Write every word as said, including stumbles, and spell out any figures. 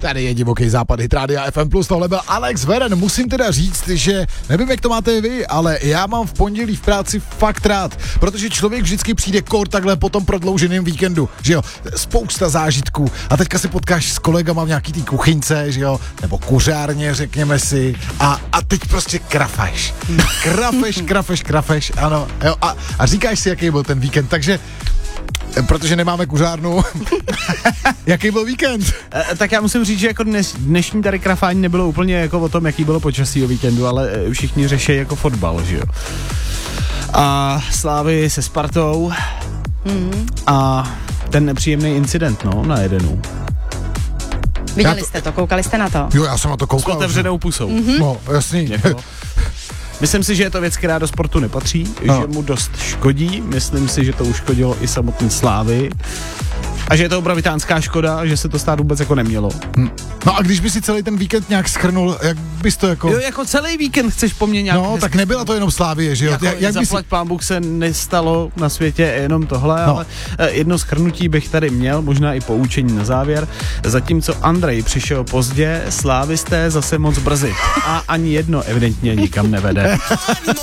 Tady je Divoký západ, Hit Rádia F M plus, tohle byl Alex Veren. Musím teda říct, že nevím, jak to máte vy, ale já mám v pondělí v práci fakt rád, protože člověk vždycky přijde kor takhle po tom prodlouženém víkendu, že jo, spousta zážitků a teďka se potkáš s kolegama v nějaký té kuchyňce, že jo, nebo kuřárně, řekněme si, a, a teď prostě krafeš. Krafeš, krafeš, krafeš, ano, jo, a, a říkáš si, jaký byl ten víkend, takže protože nemáme kuřárnu. Jaký byl víkend? E, tak já musím říct, že jako dnes, dnešní tady krafání nebylo úplně jako o tom, jaký bylo počasí o víkendu, ale všichni řeší jako fotbal, že jo. A Slávy se Spartou mm. a ten nepříjemný incident, no, na jedenu. Viděli to... jste to, koukali jste na to? Jo, já jsem na to koukal. S otevřenou pusou. Mm-hmm. No, jasný. Jako. Myslím si, že je to věc, která do sportu nepatří, no. Že mu dost škodí. Myslím si, že to uškodilo i samotný Slávy. A že je to obrovitánská škoda, že se to stát vůbec jako nemělo. Hm. No a když by si celý ten víkend nějak schrnul, jak bys to jako... Jo, jako celý víkend chceš po mně nějak... No, hezky... tak nebyla to jenom Slávie, že jo? Jako, jak, jak zaplať si... pán Bůh se nestalo na světě jenom tohle, no. Ale jedno shrnutí bych tady měl, možná i poučení na závěr. Zatímco Andrej přišel pozdě, slávisté zase moc brzy. A ani jedno evidentně nikam nevede.